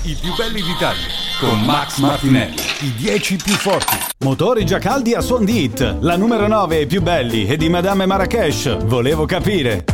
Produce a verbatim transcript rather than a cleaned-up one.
I più belli d'Italia con Max Martinelli. I dieci più forti. Motori già caldi a suon di Hit. La numero nove, I più belli, e di Madame Marrakesh. Volevo capire.